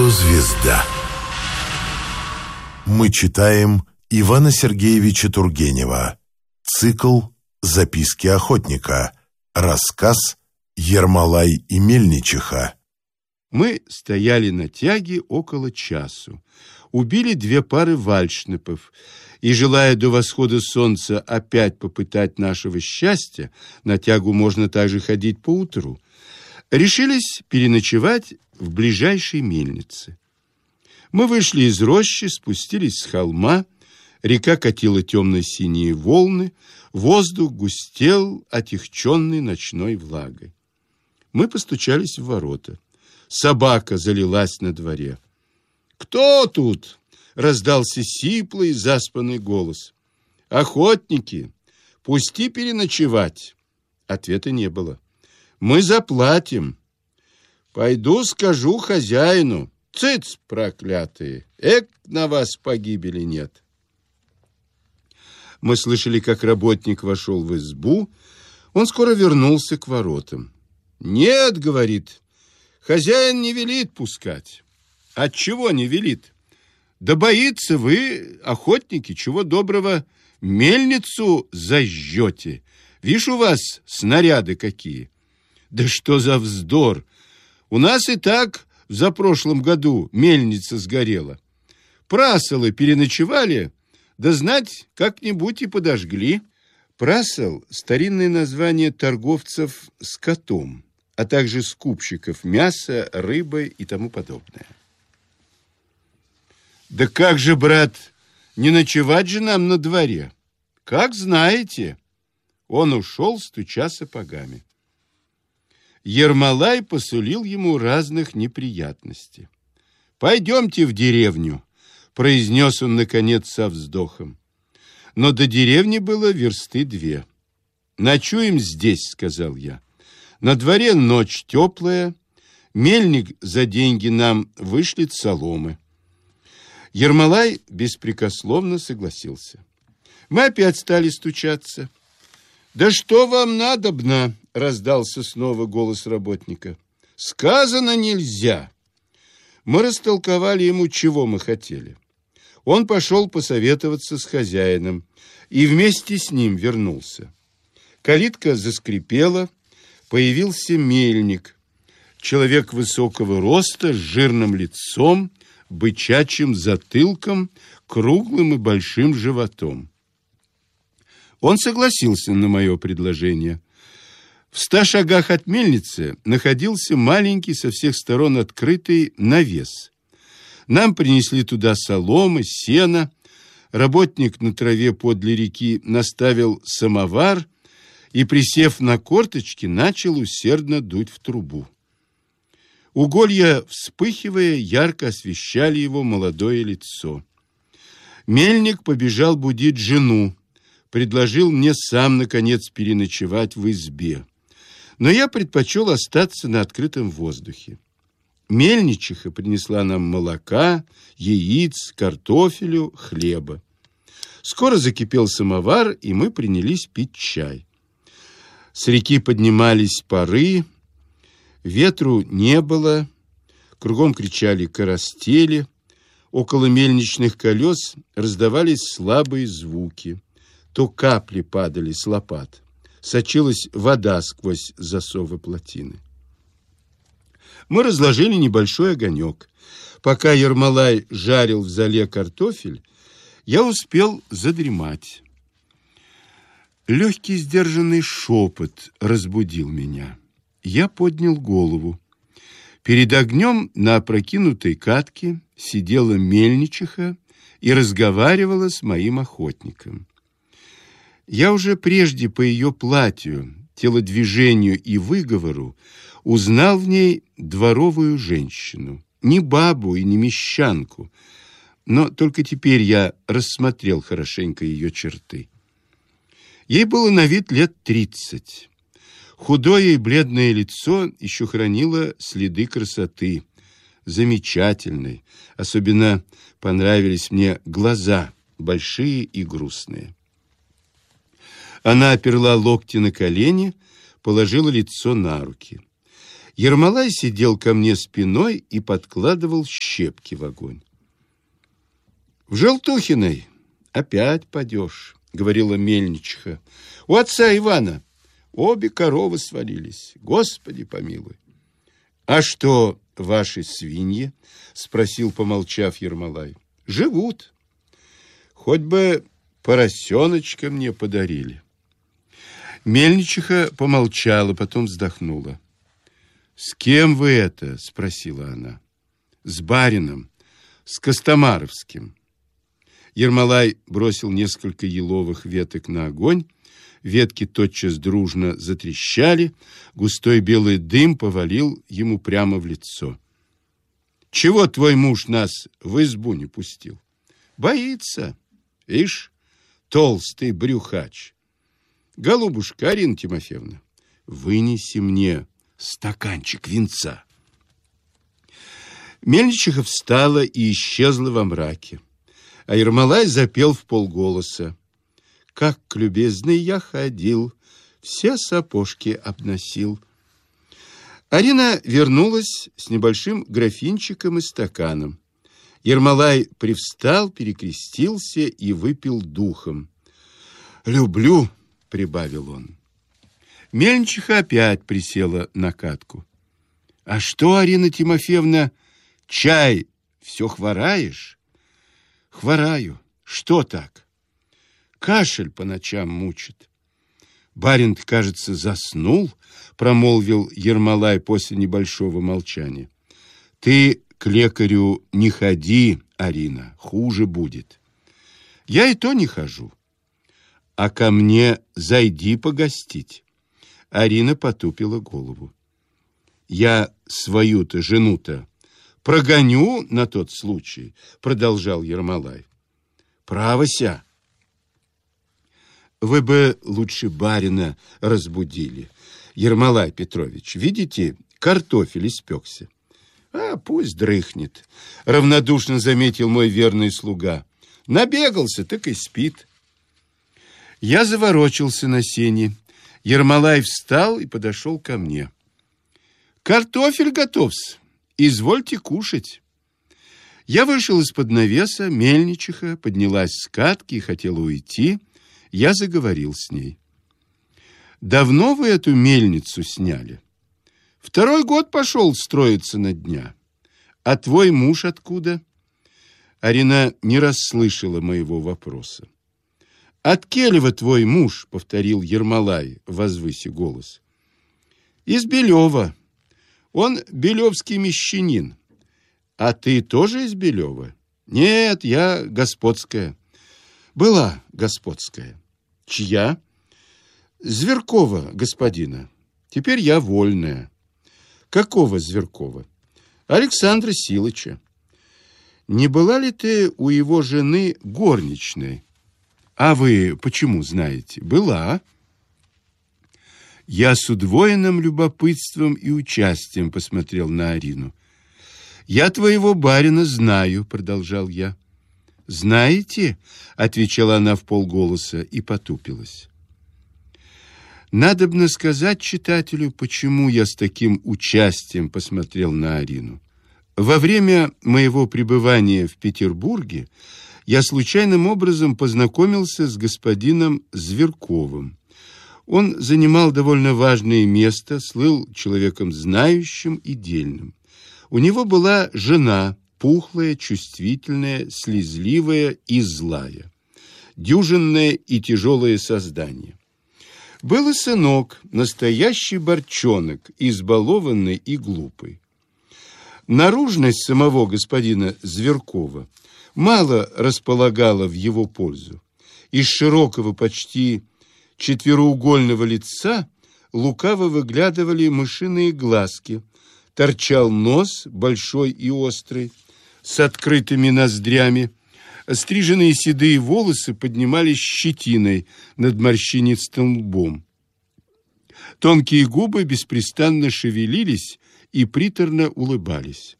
Радиозвезда. Мы читаем Ивана Сергеевича Тургенева. Цикл «Записки охотника». Рассказ «Ермолай и Мельничиха». Мы стояли на тяге около часу. Убили 2 пары вальшнепов. И, желая до восхода солнца опять попытать нашего счастья, на тягу можно также ходить поутру, решились переночевать в ближайшей мельнице. Мы вышли из рощи, спустились с холма, река катила темно-синие волны, воздух густел, отягченный ночной влагой. Мы постучались в ворота. Собака залилась на дворе. «Кто тут?» — раздался сиплый, заспанный голос. «Охотники, пусти переночевать». Ответа не было. «Мы заплатим». «Пойду скажу хозяину». «Цыц, проклятые! На вас погибели нет». Мы слышали, как работник вошел в избу. Он скоро вернулся к воротам. «Нет, — говорит, — хозяин не велит пускать». «Отчего не велит?» «Да боится, вы, охотники, чего доброго, мельницу зажжете. Вишь, у вас снаряды какие». «Да что за вздор! У нас и так в запрошлом году мельница сгорела. Прасолы переночевали, да знать, как-нибудь и подожгли». Прасол — старинное название торговцев скотом, а также скупщиков мяса, рыбы и тому подобное. «Да как же, брат, не ночевать же нам на дворе? Как знаете». Он ушел, стуча сапогами. Ермолай посулил ему разных неприятностей. «Пойдемте в деревню», — произнес он, наконец, со вздохом. Но до деревни было версты 2. «Ночуем здесь», — сказал я. «На дворе ночь теплая, мельник за деньги нам вышлет соломы». Ермолай беспрекословно согласился. Мы опять стали стучаться. «Да что вам надобно?» — раздался снова голос работника. «Сказано нельзя». Мы растолковали ему, чего мы хотели. Он пошел посоветоваться с хозяином и вместе с ним вернулся. Калитка заскрипела, появился мельник, человек высокого роста, с жирным лицом, бычачьим затылком, круглым и большим животом. Он согласился на мое предложение. В 100 шагах от мельницы находился маленький, со всех сторон открытый навес. Нам принесли туда соломы, сено. Работник на траве подле реки наставил самовар и, присев на корточки, начал усердно дуть в трубу. Уголья, вспыхивая, ярко освещали его молодое лицо. Мельник побежал будить жену, предложил мне сам, наконец, переночевать в избе. Но я предпочел остаться на открытом воздухе. Мельничиха принесла нам молока, яиц, картофелю, хлеба. Скоро закипел самовар, и мы принялись пить чай. С реки поднимались пары, ветру не было, кругом кричали карастели, около мельничных колес раздавались слабые звуки. То капли падали с лопат, сочилась вода сквозь засовы плотины. Мы разложили небольшой огонек. Пока Ермолай жарил в золе картофель, я успел задремать. Легкий сдержанный шепот разбудил меня. Я поднял голову. Перед огнем на опрокинутой катке сидела мельничиха и разговаривала с моим охотником. Я уже прежде по ее платью, телодвижению и выговору узнал в ней дворовую женщину, не бабу и не мещанку, но только теперь я рассмотрел хорошенько ее черты. Ей было на вид лет 30. Худое и бледное лицо еще хранило следы красоты, замечательной. Особенно понравились мне глаза, большие и грустные. Она оперла локти на колени, положила лицо на руки. Ермолай сидел ко мне спиной и подкладывал щепки в огонь. «В Желтухиной опять падешь», — говорила мельничиха. «У отца Ивана обе коровы свалились. Господи помилуй». «А что ваши свиньи?» — спросил, помолчав, Ермолай. «Живут. Хоть бы поросеночка мне подарили». Мельничиха помолчала, потом вздохнула. «С кем вы это?» — спросила она. «С барином, с Костомаровским». Ермолай бросил несколько еловых веток на огонь. Ветки тотчас дружно затрещали. Густой белый дым повалил ему прямо в лицо. «Чего твой муж нас в избу не пустил?» «Боится. Ишь, толстый брюхач. Голубушка, Арина Тимофеевна, вынеси мне стаканчик винца». Мельничиха встала и исчезла во мраке. А Ермолай запел вполголоса: «Как к любезной я ходил, все сапожки обносил». Арина вернулась с небольшим графинчиком и стаканом. Ермолай привстал, перекрестился и выпил духом. «Люблю», — прибавил он. Мельничиха опять присела на катку. «А что, Арина Тимофеевна, чай все хвораешь?» «Хвораю. Что так?» «Кашель по ночам мучит». «Барин, кажется, заснул», — промолвил Ермолай после небольшого молчания. «Ты к лекарю не ходи, Арина, хуже будет». «Я и то не хожу». «А ко мне зайди погостить». Арина потупила голову. «Я свою-то жену-то прогоню на тот случай», — продолжал Ермолай. «Правося». «Вы бы лучше барина разбудили, Ермолай Петрович. Видите, картофель испекся». «А пусть дрыхнет», — равнодушно заметил мой верный слуга. «Набегался, так и спит». Я заворочился на сене. Ермолай встал и подошел ко мне. «Картофель готов-с. Извольте кушать». Я вышел из-под навеса, мельничиха поднялась с катки и хотела уйти. Я заговорил с ней. «Давно вы эту мельницу сняли?» «2-й год пошел строиться на дня». «А твой муж откуда?» Арина не расслышала моего вопроса. «От Келева твой муж», — повторил Ермолай, возвысив голос. «Из Белева. Он белевский мещанин». «А ты тоже из Белева?» «Нет, я господская». «Была господская». «Чья?» «Зверкова, господина. Теперь я вольная». «Какого Зверкова?» «Александра Силыча». «Не была ли ты у его жены горничной?» «А вы почему знаете?» «Была». Я с удвоенным любопытством и участием посмотрел на Арину. «Я твоего барина знаю», — продолжал я. «Знаете?» — отвечала она вполголоса и потупилась. Надобно сказать читателю, почему я с таким участием посмотрел на Арину. Во время моего пребывания в Петербурге я случайным образом познакомился с господином Зверковым. Он занимал довольно важное место, слыл человеком знающим и дельным. У него была жена, пухлая, чувствительная, слезливая и злая, дюжинное и тяжелое создание. Был и сынок, настоящий борчонок, избалованный и глупый. Наружность самого господина Зверкова мало располагала в его пользу. Из широкого, почти четвероугольного лица лукаво выглядывали мышиные глазки, торчал нос, большой и острый, с открытыми ноздрями. Стриженные седые волосы поднимались щетиной над морщинистым лбом. Тонкие губы беспрестанно шевелились и приторно улыбались.